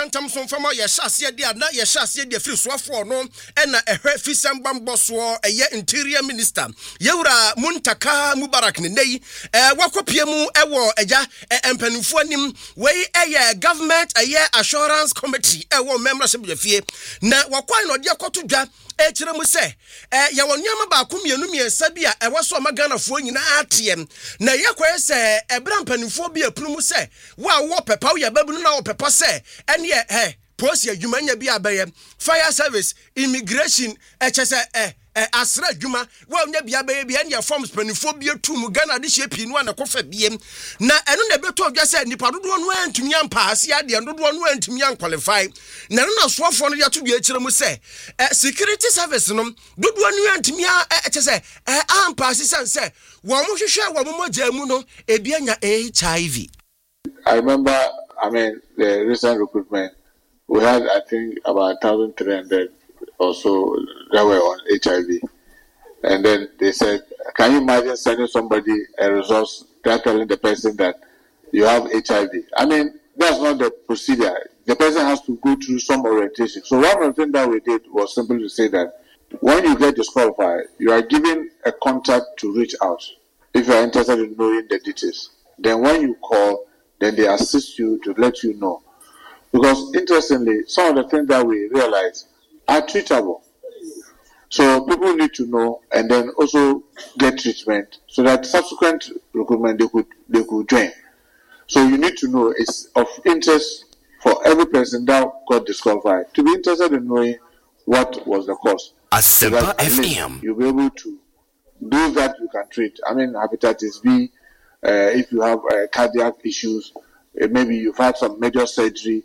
mantam so fama ye hyase de na ye hyase de free soafo no na ehwe fisam bamboso interior minister yewura Muntaka Mubarak ne nei wakopie mu ewo eja empanifo anim wey government assurance committee ewo membership fie na wakwan no de akoto dwa ekire mu se ya wonnyama ba ko mienu miensa bi a ewo so maganafo nyina atiem na yakwaye se ebra mpanifo bi apunu mu se wa wo pepa wo ya babunu na wo pepa se ene posi adwumanya bi abaye fire service immigration echese asra adwuma wa nya bi abaye bi ene forms panifo bi atum Ghana de hye pinu na kofa biem na eno na beto odwa se nipa dodo no antumi ampa ase ade dodo no antumi qualify na no na soafo no ya to bi akire mu se security service no dodo no antumi echese ampa ase sense wo mo hwehwe wo mo jamu no ebi anya HIV. I remember, the recent recruitment, we had, I think, about 1,300 or so that were on HIV. And then they said, can you imagine sending somebody a resource, telling the person that you have HIV? That's not the procedure. The person has to go through some orientation. So one of the things that we did was simply to say that when you get disqualified, you are given a contact to reach out if you are interested in knowing the details. Then when you call, then they assist you to let you know. Because interestingly, some of the things that we realize are treatable. So people need to know and then also get treatment so that subsequent recruitment they could join. So you need to know it's of interest for every person that got disqualified to be interested in knowing what was the cause. So FM. You'll be able to do that. You can treat. Hepatitis B. If you have cardiac issues, maybe you've had some major surgery,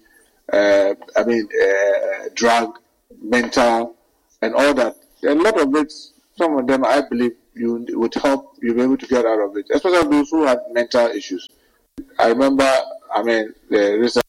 drug, mental, and all that. A lot of it, some of them, I believe, you would help you be able to get out of it, especially those who have mental issues. I remember, the recent.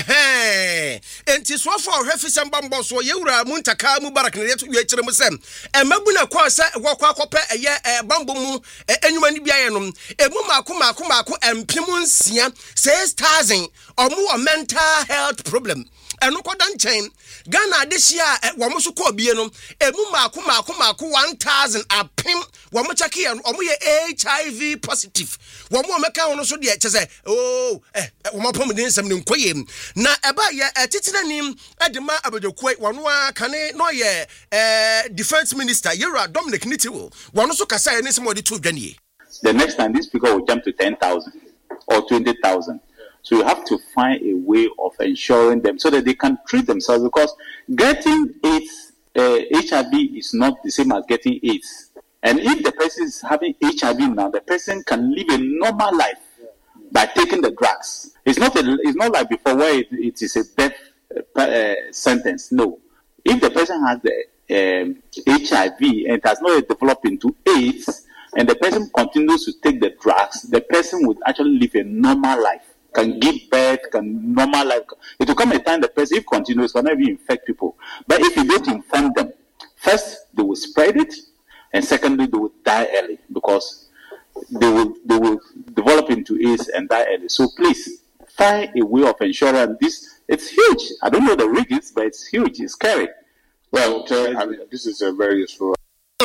Enti so for refisam bambo so yewura Muntaka Mubarak ne yeto yekire mu sem mabuna kwa sa gwakwa akope bambo mu enwuma ni bia ye no emu maako empem nsia 6,000 omo mental health problem eno koda nchen Ghana adehia wo mo so ko bie no emu maako 1,000 apem wo mo cheke omo ye HIV positive wo mo meka wono so de chese wo mo pom din nsem ne nkoyem na eba ye titira nim edema abadokwe wono akane no ye defense minister Yera Dominic Nitiwo wono so kasa ye nsem odi to dwane. The next time these people will jump to 10,000 or 20,000. So you have to find a way of ensuring them so that they can treat themselves, because getting AIDS, HIV is not the same as getting AIDS. And if the person is having HIV now, the person can live a normal life by taking the drugs. It's not like before where it is a death sentence. No. If the person has the HIV and it has not developed into AIDS, and the person continues to take the drugs, the person would actually live a normal life. Can give birth, can normal life. It will come a time the person, if continues, can never infect people. But if you don't inform them, first they will spread it, and secondly they will die early because they will develop into AIDS and die early. So please find a way of ensuring this. It's huge. I don't know the rigs, but it's huge. It's scary. Well, this is a very useful.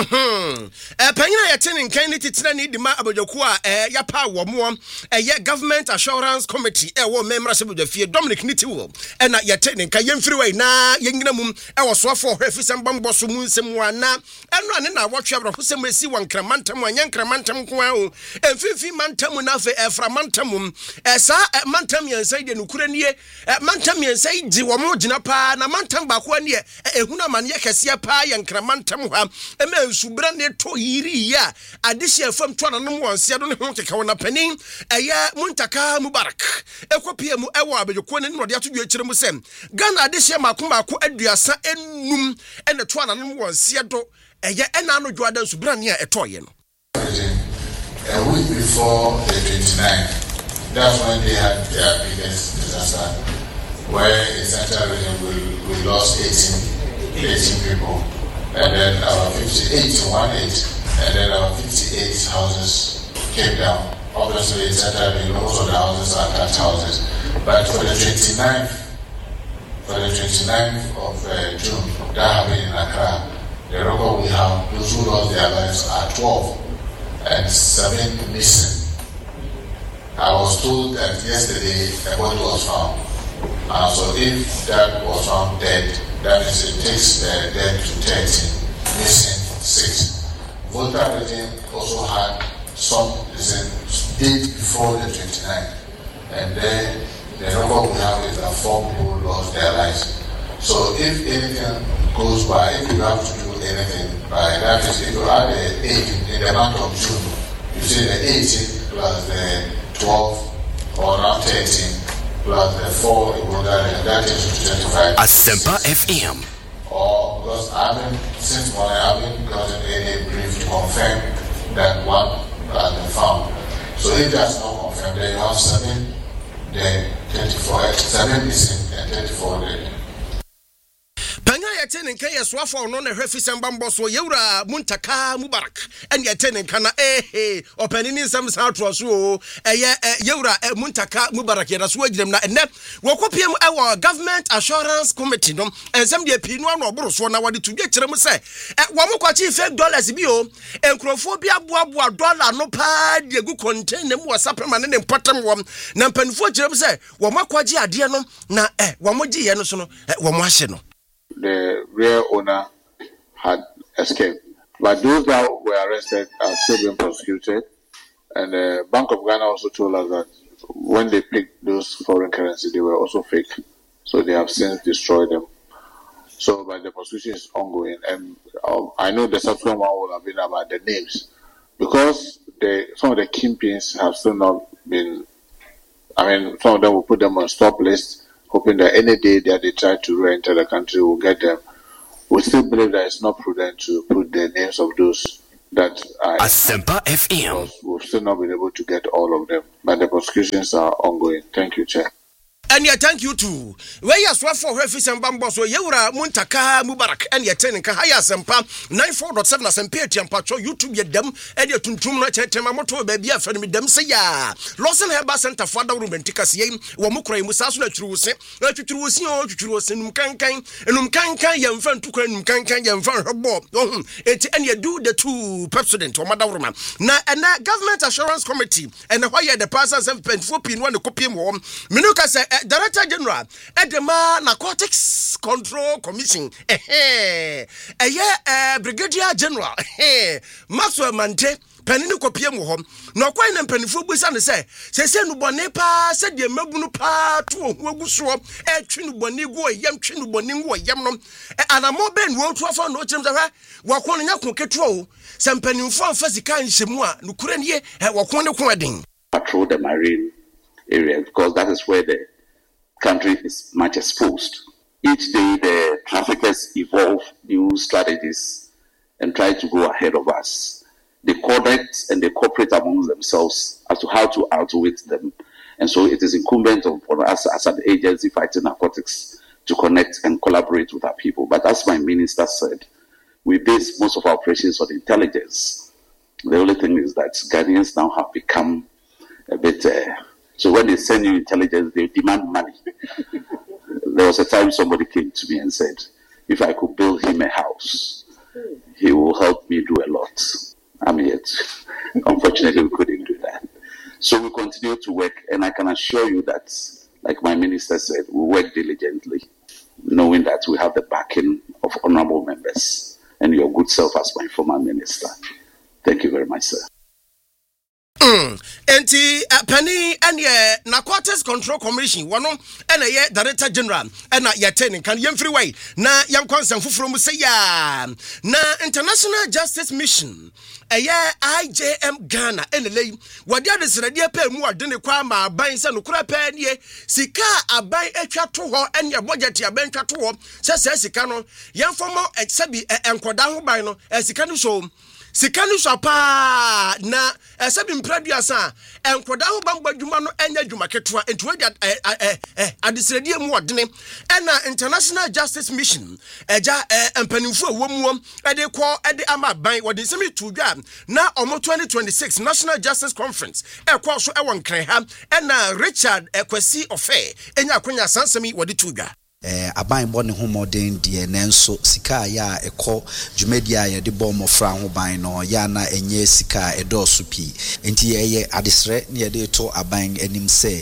Panyina yetene nkan ni titira ni dima abojoku a ya pa wo mo government assurance committee wo membership of the fie Dominic Nitiwo na yetene nkan yemfiri wai na yengina mum wo soafo hwefisam bambo so mu nsem wana eno ane na wotwe abrahosem esi wankramantam anyankramantam ko a emfifi mantam na fe eframantam sa mantam yensa de nukure nie mantam yensa di wo mo gina pa na mantam ba ko ane ehuna man ye kese pa yankramantam ha subra ne to yiri ya adehia fam to na no wonse do ne ho keka wona panin Muntaka Mubarak ekopia mu ewo abejoko ne no de ato dwekire mu sem Ghana adehia maako aduasa enum ene to na no wonse do ena no dwada subra ne etoye no. A week before the 29th, that's when they had their biggest disaster, where in Central Region we lost 18 people. And then our 58, and then our 58 houses came down. Obviously, in Central Region, most of the houses are attached houses. But for the 29th for the 29th of June, that happened in Accra. The record we have, those who lost their lives are 12 and 7 missing. I was told that yesterday a body was found. So if that was found dead, that means it takes the dead to 13, missing 6. Volta region also had some date before the 29th. And then the record we have is that 4 people lost their lives. So if anything goes by, if you have to do anything by, that is, if you add the 8 in the month of June, you say the 18 plus the 12 or now 13 plus the 4, that is 25. Asempa FM. Or because since morning I haven't gotten any brief to confirm that one has been found. So if that's not confirmed, then you have 7, then 24, 7 missing and 24 dead. Panga yɛtene nka yɛsoafo no na hwɛ fisamba mbɔ so yɛwura Muntaka Mubarak ɛne yɛtene nka na ɔpanini nsɛm sa atro so o yɛwura Muntaka Mubarak yɛda so agyinam na ɛnɛ wɔkɔpiem ɛwɔ Government Assurance Committee no ensɛm de pii no ano ɔboro so na wɔde to dwa kyerɛ mu sɛ wɔn kɔkye fake dollars bi o enkrofo bi aboaboa dollar no pa de gu container mu wɔsapema ne mpɔtam wɔm na mpanifo kyerɛ mu sɛ wɔn akɔgye adeɛ no na wɔn gye yɛ no so no wɔn ahye no. The real owner had escaped. But those that were arrested are still being prosecuted. And the Bank of Ghana also told us that when they picked those foreign currency, they were also fake. So they have since destroyed them. So, but the prosecution is ongoing. And I know the subsequent one will have been about the names. Because some of the kingpins have still not been, some of them will put them on stop list, hoping that any day that they try to re-enter the country will get them. We still believe that it's not prudent to put the names of those that are Asempa FM. We've still not been able to get all of them, but the prosecutions are ongoing. Thank you, Chair. And thank you too. Where you swap for Refis and Bambos, so Yura Muntaka Mubarak and Yaten Kahaya Sempa 94.7 Asempa and Pacho YouTube yet them and your Tuntumna Temamoto baby friend with them say ya. Lawson Heba Center Father Room and Tikas Yam, Wamukra Musasuna Truse, Trusin Kankan, and Umkankan Yam Fan to Kankan Yam Fan Bob. And you do the two president or Madame. Now, and that Government Assurance Committee and why the persons have been 4 pin 1 copy more. Minuka say Director General Edema Narcotics Control Commission Brigadier General Maxwell Mante Penini kopiem ho no kwai na mpanifo busa ne se no bone pa se de mabunu pa to ho aguso twi no bone gu oyam twi no bone gu oyam no anamo ben wo to afa no kyerem za wakon nya ko keto o se mpanifo amfa sika nhemu a no kura ne wakon ne ko adin. Patrol the marine area because that is where the country is much exposed. Each day the traffickers evolve new strategies and try to go ahead of us. They coordinate and they cooperate among themselves as to how to outwit them. And so it is incumbent upon us as an agency fighting narcotics to connect and collaborate with our people. But as my minister said, we base most of our operations on intelligence. The only thing is that Ghanaians now have become a bit... so when they send you intelligence, they demand money. There was a time somebody came to me and said, if I could build him a house, he will help me do a lot. Yet, unfortunately, we couldn't do that. So we continue to work, and I can assure you that, like my minister said, we work diligently, knowing that we have the backing of honorable members and your good self as my former minister. Thank you very much, sir. Enti Penny and Narcotics Control Commission one and a Director General and Yaten can yam freeway na yam concern from say ya na International Justice Mission IJM Ghana and lay what the others ready pay more than the kwama buying some crap ye sika a buy a chat to her and your budget your bench to her says Sikano young former excebi and Kodaho Bino as Sikano show. Sikanu shapa na esebi mpraduasa enkoda ho bamba dwuma no enya dwuma ketua entu adisredi mu odene na International Justice Mission eja empanimfo awom ede ko ede ama ban wode semi tudwa na omo 2026 National Justice Conference ekwa so ewon kran ha na Richard Ekwesi Ofe enya akonya sansemi wode tudwa aban bɔ ne ho modern die nanso sika ya ekɔ dwumadia ya de bɔ mofra ho ban no ya na enye sika edoso pi enti ye adesre ne ye de to aban anim se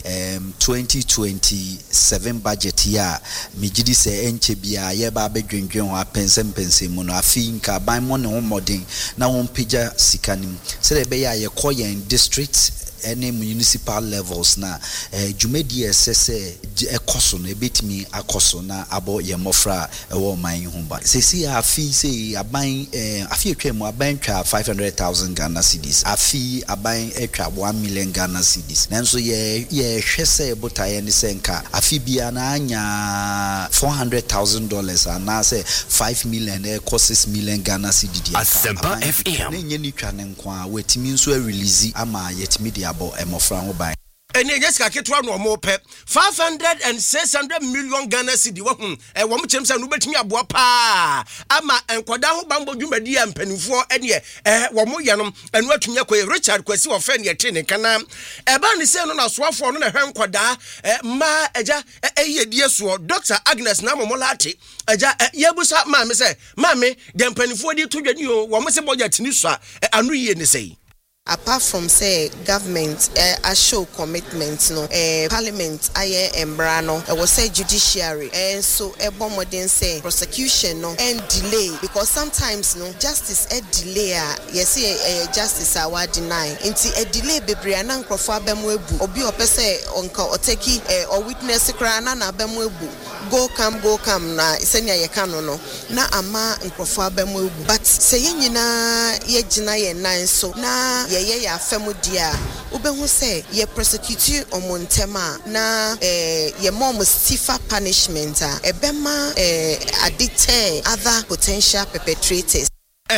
2027 budget ya migidi se enche bia ye ba bedwendwen ho apensem mu no afi nka aban mo ne ho modern na won pija sika nim se de be ya ye kɔ yen district any municipal levels na dwumadi esese ekoso no ebetimi akoso na abo ye mofra ewo man hu ba sesi afi sei aban afi etwa mu aban twa 500,000 Ghana cedis afi aban etwa 1 million Ghana cedis nanso ye hwese botaye ne senka afi bia na anya $400,000 ana say 5 million e cost 6 million Ghana cedis Asempa FM ne nye ni twa ne nkwa wetimi nso release ama yetimi dia emofra ho ban ene Jessica ketwa no mo pe 500 and 600 million Ghana cedi wo hu wo mo chemsa no betimi aboa pa ama enkoda ho bambo dwumadi ya mpanifo ene wo mo ye no enu atumi akɔ Richard Kwasi wo fe ne yete ne kana eba ne se no na soafo no na hwe nkoda ma eja eyedie so Dr. Agnes na momolate eja yebusa ma me se ma me de mpanifo di to dwani o wo mo se boja tini so anu yie ne sei. Apart from say government a show commitment no parliament aye embrano was say judiciary and so modern say prosecution no and delay because sometimes no justice a delay yes justice awa deny until a delay bebre na nkrofo abemu ebu obi opese onka oteki or witness kra na abemu ebu go come na isenya ye kanu no na ama nkrofo abemu ebu but say nyina ye gina ye nan so na ye afemu dia ubehu say ye prosecute omontema na ye mom stiffer punishment ebema addicted other potential perpetrators.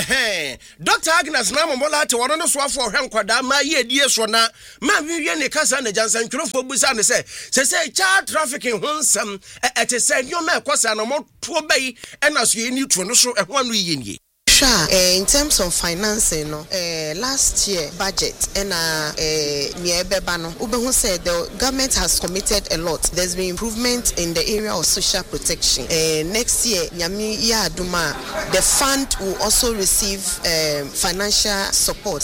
Dr. Agnes na momola te wono no soafo hwe nkwada ma ye die so na ma wiye ne kasa na jansan twrofo busa ne se child trafficking ho nsam ete se nyoma ekosa no moto bai ena so ye ni tro no so ehwa no ye nie. In terms of financing, last year budget and Ubehu said the government has committed a lot. There's been improvement in the area of social protection. Next year, the fund will also receive financial support.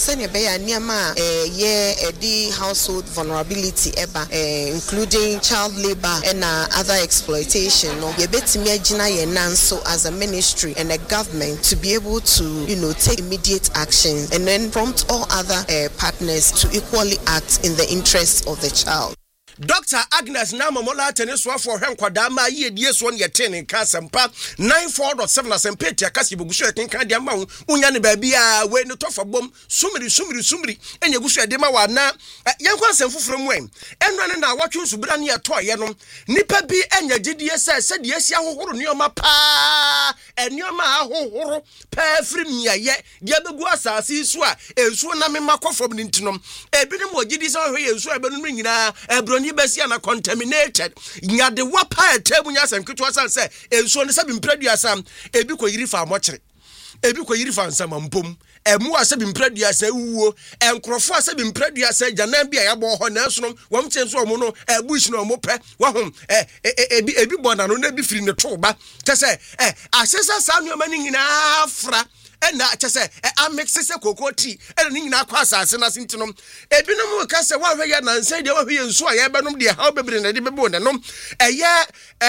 Household vulnerability, including child labor and other exploitation. As a ministry and a government to be able to take immediate action and then prompt all other partners to equally act in the interest of the child. Dr. Agnes Namomola Teneswa for Hanquadama, ye dears one yet 10 in Casampa, 94.7 as and Petia Cassibush, and Cadiamau, Unyani Babia, when the top of bomb, Sumri, and you wish a demawa na, young ones and from when, and running now watching Subrania toy, Nippa be and your GDS said yes, Yaho near my pa, and your ma horror, per free me yet, Yabuasa, see swa, and Swanami Mako from Nintinum, a bit more GDS on here, so I've been ringing a Besiana contaminated. Nya de wapa tebunya san kitwa san say enso ne sabi mpradua sam ebi ko yiri fa mochire ebi ko yiri fa nsam mpom emu asabi mpradua sa wuo enkrofo asabi mpradua sa janan bia ya bo ho na enso no wom chenso omo no bush no omo pe wa hom ebi bona no na bi firi ne toba te say asesa sa nneoma ni nyina afra ena chese amexese kokoti ena ni nyina kwa asase na sintinom ebinom ka se wa hwe ya na nsan de wa hwe nso a ye benom de ha bebre na de bebo ne nom eye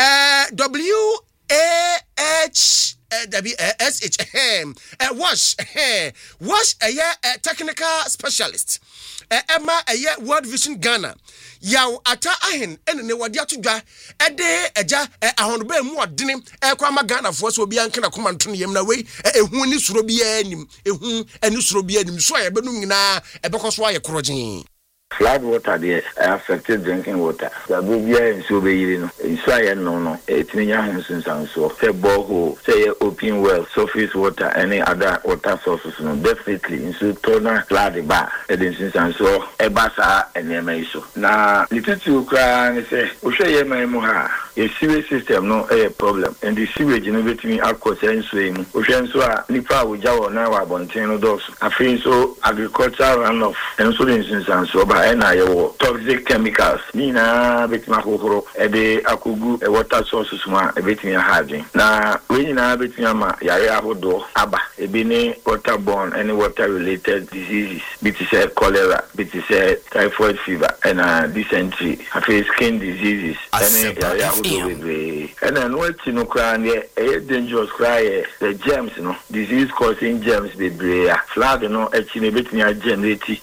wash technical specialist Emma World Vision Ghana yaw ata ahen ene wade atodwa ede eja ahonba mu odene kwa ma Ghana fo so obi anka na komanto ne yem na wei ehu ni suro bia anim ehu ani suro bia anim so ya benum nyina ebekoso aye korogin. Flood water there affected drinking water. The baby and so be you know. No. It's me young since I'm so. Say borehole, say open well, surface water, any other water sources. No, definitely. So toner flood bar. Since I'm so ebasa and yemaiso. Na little to cry and say, "Osha yemaimuha." A sewage system no a problem, and the sewage innovating me aqua sense swim. Ocean so nipa wujawa na wa bonteno dos. I feel so agricultural runoff and so instance and so. aba na yewo toxic chemicals nina betima kokoro ebe akogu water sources ma betima having na we nyina betima ma yare ahodo aba ebi ne waterborne any water related diseases bitise cholera bitise typhoid fever and dysentery face skin diseases and yare ahodo we and no tino kra ne dangerous cry the germs no disease causing germs be brea flag no echi ne betima generate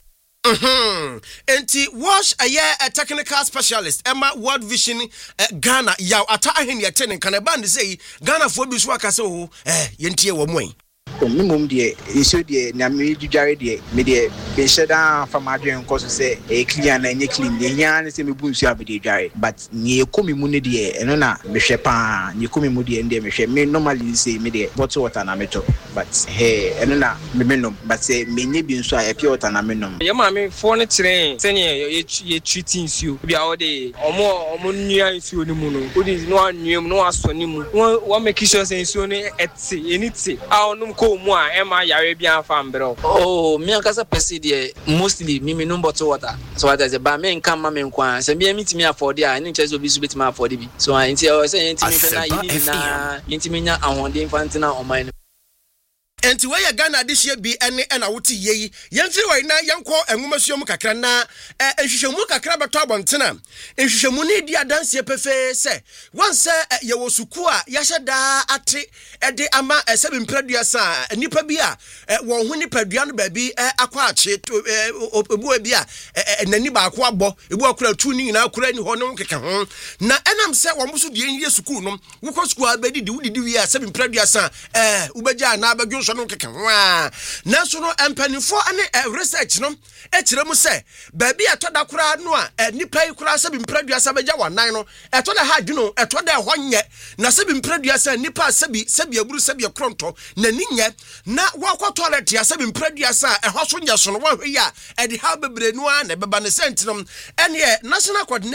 Enti wash a technical specialist Emma World Vision Ghana yaw ata ahen ye tenen kan ba ne say Ghana fo bi so aka se ho yentie wo moy minimum de iso de na me dware de me de be sheda from adwen cause say e clean na nye clean de nya ne se me bu nsu abede dware but nye komi mu ne de eno na me hwe pa nye komi mu de me hwe me normally say me de bottle water na me to but hey eno na me nom but say me nye bi nsu a pure water na me nom ye ma me fo ne tren se nye ye treating nsu bia o de omo nua nsu ni mu no o di no anwem no aso ni mu wo make sure say nsu ne eti eniti a onum ko mu a ema yare bia fa mbro oh me akasa pese de mostly me no bottle water so what is ba me nka ma me nkwa se me mitimi afford a ni nche so bi so betimi afford bi so anti o se ntimi fe na yini na ntimi nya ahonde infantina oman Enti we ya Ghana this year bi ene na wuti yeyi yemfi we na yenko enwomasuom kakra na ehwehwemu kakra beto abontena ehwehwemu ne di adanse pefe se wonse ye wosuku a yaheda ate ede ama sebi mpradua sa nipa bi a won ho nipadua no ba bi akwa ache obu bi a nani ba akwa abo ebu akura tu ni nyina akura ni ho no keke ho na enam se wo musu die ye suku no wukọ suku abedi di wudidi wi a sebi mpradua sa ubeja na abadwo no keke ho na so no empanifo ane research no ekire mu se ba bi atoda kura no a nipa yi kura sebi mpradua sa beja wanan no etoda ha dwuno etoda ho nye na sebi mpradua sa nipa sebi aburu sebi kronto na ninye na wakọ toilet ya sebi mpradua sa eho so nya so no wa hwe ya edi ha bebre no a na beba ne sent no ene national